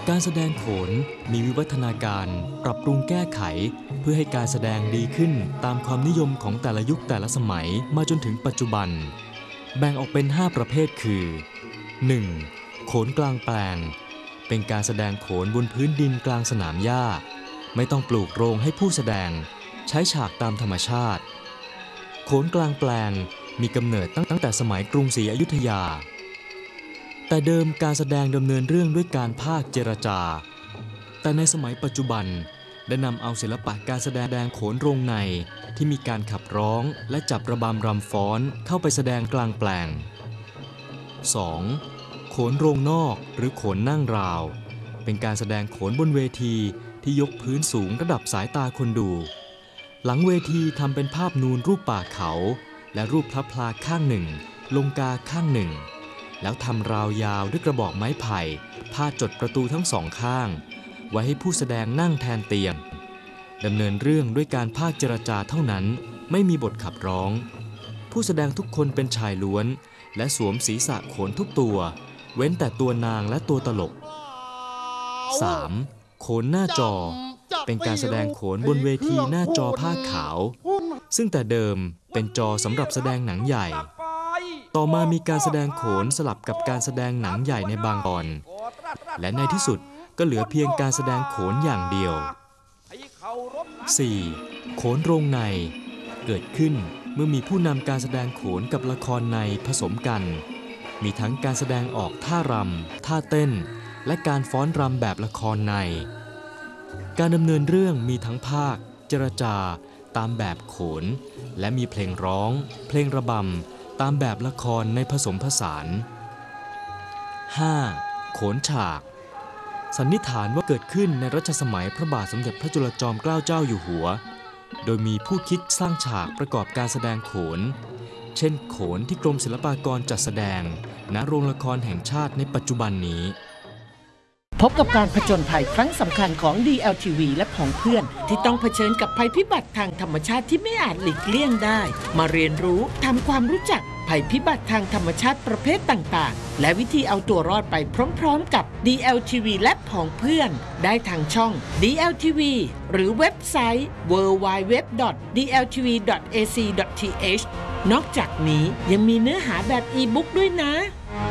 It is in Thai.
การแสดงโขนมีวิวัฒนาการปรับปรุงแก้ไขเพื่อให้การแสดงดีขึ้นตามความนิยมของแต่ละยุคแต่ละสมัยมาจนถึงปัจจุบันแบ่งออกเป็น 5 ประเภทคือ 1. โขนกลางแปลงเป็นการแสดงโขนบนพื้นดินกลางสนามหญ้าไม่ต้องปลูกโรงให้ผู้แสดงใช้ฉากตามธรรมชาติโขนกลางแปลงมีกำเนิดตั้งแต่สมัยกรุงศรีอยุธยาแต่เดิมการแสดงดำเนินเรื่องด้วยการพากย์เจรจาแต่ในสมัยปัจจุบันได้นำเอาศิลปะการแสดงโขนโรงในที่มีการขับร้องและจับระบำรำฟ้อนเข้าไปแสดงกลางแปลง 2. โขนโรงนอกหรือโขนนั่งราวเป็นการแสดงโขนบนเวทีที่ยกพื้นสูงระดับสายตาคนดูหลังเวทีทำเป็นภาพนูนรูปป่าเขาและรูปพระพลาข้างหนึ่งลงกาข้างหนึ่งแล้วทำราวยาวด้วยกระบอกไม้ไผ่พาดจดประตูทั้งสองข้างไว้ให้ผู้แสดงนั่งแทนเตียงดำเนินเรื่องด้วยการพากย์เจรจาเท่านั้นไม่มีบทขับร้องผู้แสดงทุกคนเป็นชายล้วนและสวมศีรษะโขนทุกตัวเว้นแต่ตัวนางและตัวตลก 3. โขนหน้าจอเป็นการแสดงโขนบนเวทีหน้าจอผ้าขาวซึ่งแต่เดิมเป็นจอสำหรับแสดงหนังใหญ่ต่อมามีการแสดงโขนสลับกับการแสดงหนังใหญ่ในบางตอนและในที่สุดก็เหลือเพียงการแสดงโขนอย่างเดียว 4. โขนโรงในเกิดขึ้นเมื่อมีผู้นำการแสดงโขนกับละครในผสมกันมีทั้งการแสดงออกท่ารำท่าเต้นและการฟ้อนรำแบบละครในการดำเนินเรื่องมีทั้งภาคเจรจาตามแบบโขนและมีเพลงร้องเพลงระบำตามแบบละครในผสมผสาน 5. โขนฉากสันนิษฐานว่าเกิดขึ้นในรัชสมัยพระบาทสมเด็จพระจุลจอมเกล้าเจ้าอยู่หัวโดยมีผู้คิดสร้างฉากประกอบการแสดงโขนเช่นโขนที่กรมศิลปากรจัดแสดงณโรงละครแห่งชาติในปัจจุบันนี้พบกับการผจญภัยครั้งสำคัญของ DLTV และผองเพื่อนที่ต้องเผชิญกับภัยพิบัติทางธรรมชาติที่ไม่อาจหลีกเลี่ยงได้มาเรียนรู้ทำความรู้จักภัยพิบัติทางธรรมชาติประเภทต่างๆและวิธีเอาตัวรอดไปพร้อมๆกับ DLTV และผองเพื่อนได้ทางช่อง DLTV หรือเว็บไซต์ www.dltv.ac.th นอกจากนี้ยังมีเนื้อหาแบบอีบุ๊กด้วยนะ